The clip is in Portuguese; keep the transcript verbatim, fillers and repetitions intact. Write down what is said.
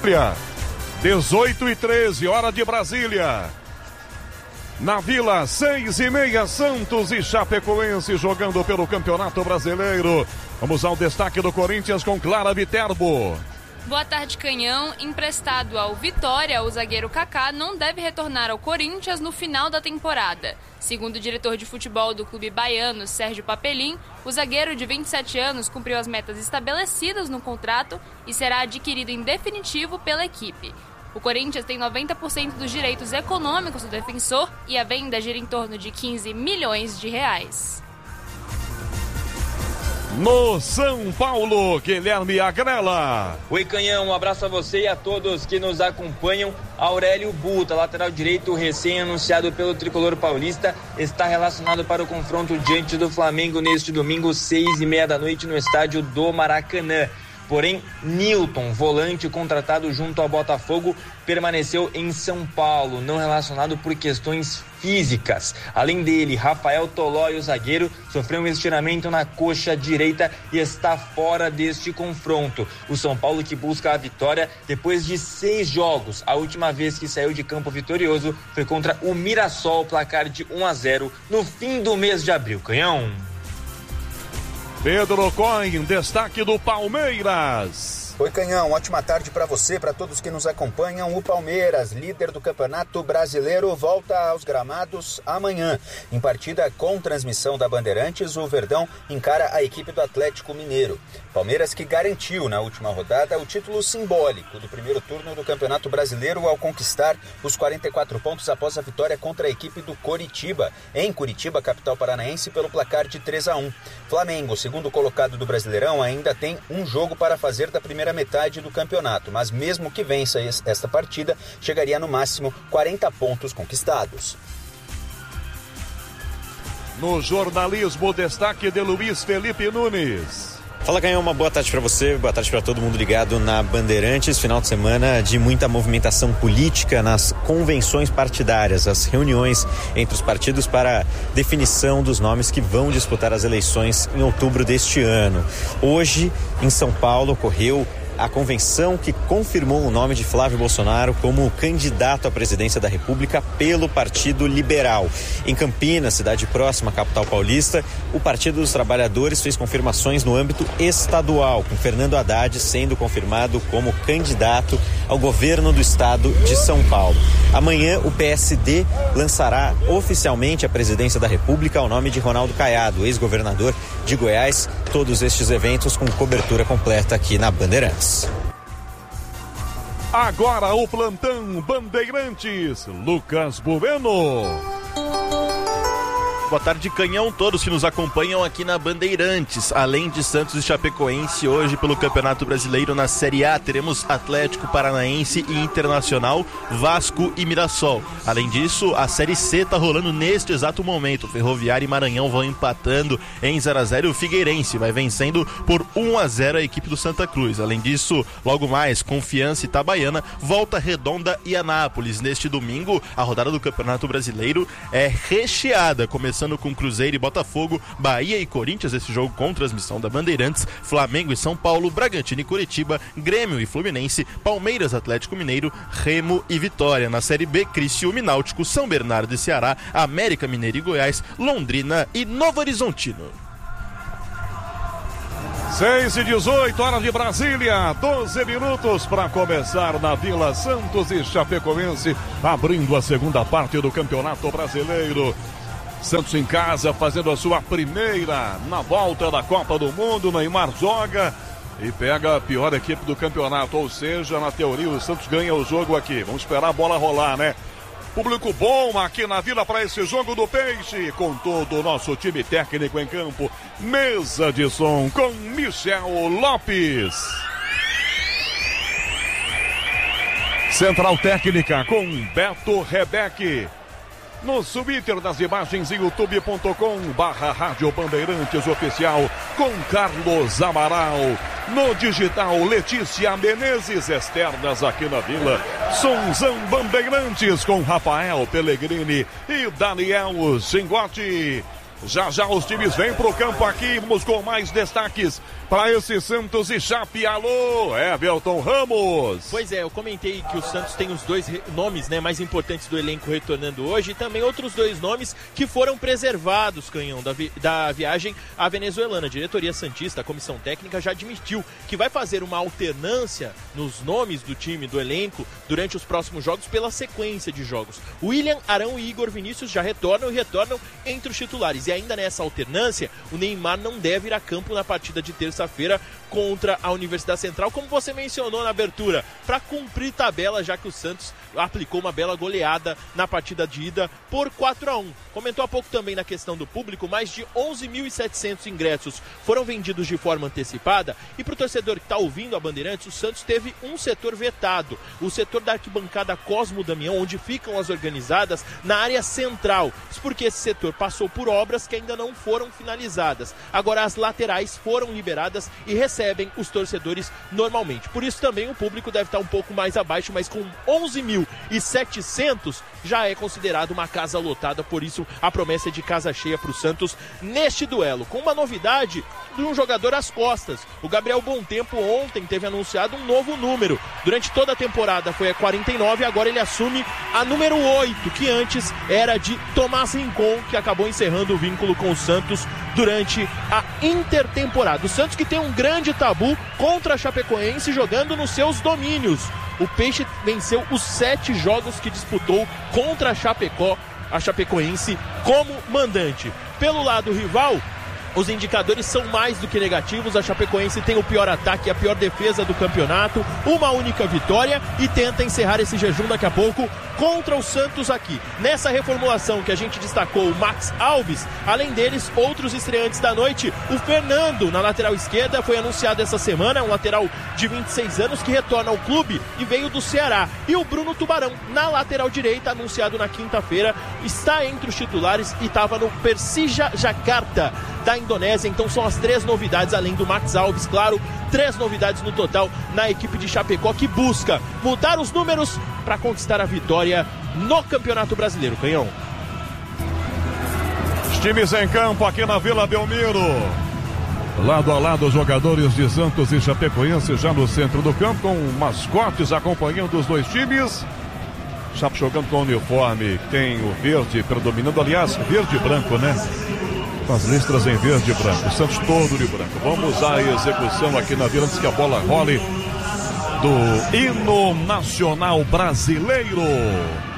dezoito e treze, hora de Brasília. Na Vila, seis e meia, Santos e Chapecoense jogando pelo Campeonato Brasileiro. Vamos ao destaque do Corinthians com Clara Viterbo. Boa tarde, Canhão. Emprestado ao Vitória, o zagueiro Kaká não deve retornar ao Corinthians no final da temporada. Segundo o diretor de futebol do clube baiano, Sérgio Papelim, o zagueiro de vinte e sete anos cumpriu as metas estabelecidas no contrato e será adquirido em definitivo pela equipe. O Corinthians tem noventa por cento dos direitos econômicos do defensor e a venda gira em torno de quinze milhões de reais. No São Paulo, Guilherme Agrela. Oi, Canhão, um abraço a você e a todos que nos acompanham. Aurélio Buta, lateral direito recém-anunciado pelo tricolor paulista, está relacionado para o confronto diante do Flamengo neste domingo, seis e meia da noite, no estádio do Maracanã. Porém, Nilton, volante contratado junto ao Botafogo, permaneceu em São Paulo, não relacionado por questões físicas. Além dele, Rafael Tolói, o zagueiro, sofreu um estiramento na coxa direita e está fora deste confronto. O São Paulo, que busca a vitória depois de seis jogos. A última vez que saiu de campo vitorioso foi contra o Mirassol, placar de um a zero no fim do mês de abril. Canhão. Pedro Coin, destaque do Palmeiras. Oi, Canhão, ótima tarde para você, para todos que nos acompanham. O Palmeiras, líder do Campeonato Brasileiro, volta aos gramados amanhã. Em partida com transmissão da Bandeirantes, o Verdão encara a equipe do Atlético Mineiro. Palmeiras que garantiu na última rodada o título simbólico do primeiro turno do Campeonato Brasileiro ao conquistar os quarenta e quatro pontos após a vitória contra a equipe do Coritiba, em Curitiba, capital paranaense, pelo placar de três a um. Flamengo, segundo colocado do Brasileirão, ainda tem um jogo para fazer da primeira metade do campeonato, mas mesmo que vença esta partida, chegaria no máximo quarenta pontos conquistados. No jornalismo, destaque de Luiz Felipe Nunes. Fala, Canhão, uma boa tarde para você, boa tarde para todo mundo ligado na Bandeirantes. Final de semana de muita movimentação política nas convenções partidárias, as reuniões entre os partidos para definição dos nomes que vão disputar as eleições em outubro deste ano. Hoje, em São Paulo, ocorreu a convenção que confirmou o nome de Flávio Bolsonaro como candidato à presidência da República pelo Partido Liberal. Em Campinas, cidade próxima à capital paulista, o Partido dos Trabalhadores fez confirmações no âmbito estadual, com Fernando Haddad sendo confirmado como candidato ao governo do estado de São Paulo. Amanhã, o P S D lançará oficialmente a presidência da República ao nome de Ronaldo Caiado, ex-governador de Goiás. Todos estes eventos com cobertura completa aqui na Bandeirantes. Agora o plantão Bandeirantes, Lucas Bueno. Boa tarde, Canhão, todos que nos acompanham aqui na Bandeirantes. Além de Santos e Chapecoense, hoje pelo Campeonato Brasileiro na Série A, teremos Atlético Paranaense e Internacional, Vasco e Mirassol. Além disso, a Série C está rolando neste exato momento. Ferroviária e Maranhão vão empatando em zero a zero e o Figueirense vai vencendo por um a zero a equipe do Santa Cruz. Além disso, logo mais, Confiança e Itabaiana, Volta Redonda e Anápolis. Neste domingo, a rodada do Campeonato Brasileiro é recheada, começando com Cruzeiro e Botafogo, Bahia e Corinthians, esse jogo com transmissão da Bandeirantes, Flamengo e São Paulo, Bragantino e Curitiba, Grêmio e Fluminense, Palmeiras, Atlético Mineiro, Remo e Vitória. Na Série B, Criciúma e Náutico, São Bernardo e Ceará, América Mineiro e Goiás, Londrina e Novo Horizontino. seis e dezoito, hora de Brasília, doze minutos para começar na Vila Santos e Chapecoense, abrindo a segunda parte do Campeonato Brasileiro. Santos em casa, fazendo a sua primeira na volta da Copa do Mundo. Neymar joga e pega a pior equipe do campeonato, ou seja, na teoria o Santos ganha o jogo aqui. Vamos esperar a bola rolar, né? Público bom aqui na Vila para esse jogo do Peixe, com todo o nosso time técnico em campo. Mesa de som com Michel Lopes. Central técnica com Beto Rebeque. No Twitter das imagens, youtube ponto com barra Rádio Bandeirantes Oficial, com Carlos Amaral. No digital, Letícia Menezes, externas aqui na Vila, Sonzão Bandeirantes com Rafael Pellegrini e Daniel Zingotti. Já já os times vêm pro campo aqui, vamos com mais destaques para esse Santos e Chape. Alô, Everton Ramos. Pois é, eu comentei que o Santos tem os dois nomes, né, mais importantes do elenco retornando hoje e também outros dois nomes que foram preservados, Canhão, da, vi da viagem à venezuelana. A diretoria santista, a comissão técnica, já admitiu que vai fazer uma alternância nos nomes do time, do elenco, durante os próximos jogos pela sequência de jogos. William, Arão e Igor Vinícius já retornam e retornam entre os titulares. E ainda nessa alternância, o Neymar não deve ir a campo na partida de terça-feira contra a Universidade Central, como você mencionou na abertura, para cumprir tabela, já que o Santos aplicou uma bela goleada na partida de ida por quatro a um. Comentou há pouco também na questão do público, mais de onze mil e setecentos ingressos foram vendidos de forma antecipada, e para o torcedor que está ouvindo a Bandeirantes, o Santos teve um setor vetado, o setor da arquibancada Cosmo Damião, onde ficam as organizadas na área central. Isso porque esse setor passou por obras que ainda não foram finalizadas. Agora as laterais foram liberadas e recebem os torcedores normalmente. Por isso também o público deve estar um pouco mais abaixo, mas com onze mil e setecentos já é considerado uma casa lotada. Por isso a promessa é de casa cheia para o Santos neste duelo, com uma novidade de um jogador às costas. O Gabriel Bontempo ontem teve anunciado um novo número. Durante toda a temporada foi a quarenta e nove, agora ele assume a número oito, que antes era de Tomás Rincon, que acabou encerrando o vínculo com o Santos durante a intertemporada. O Santos que tem um grande tabu contra a Chapecoense jogando nos seus domínios. O Peixe venceu os sete jogos que disputou contra a Chapecó, a Chapecoense como mandante. Pelo lado rival, os indicadores são mais do que negativos. A Chapecoense tem o pior ataque e a pior defesa do campeonato, uma única vitória, e tenta encerrar esse jejum daqui a pouco contra o Santos aqui. Nessa reformulação que a gente destacou, o Max Alves, além deles, outros estreantes da noite. O Fernando, na lateral esquerda, foi anunciado essa semana, um lateral de vinte e seis anos que retorna ao clube e veio do Ceará. E o Bruno Tubarão, na lateral direita, anunciado na quinta-feira, está entre os titulares e estava no Persija Jakarta da Indonésia. Então são as três novidades, além do Max Alves, claro, três novidades no total na equipe de Chapecó, que busca mudar os números para conquistar a vitória no Campeonato Brasileiro. Canhão. Os times em campo aqui na Vila Belmiro. Lado a lado, os jogadores de Santos e Chapecoense já no centro do campo, com mascotes acompanhando os dois times. Chape jogando com o uniforme, tem o verde predominando, aliás, verde e branco, né? Com as listras em verde e branco, o Santos todo de branco. Vamos à execução aqui na Vila, antes que a bola role, do hino nacional brasileiro.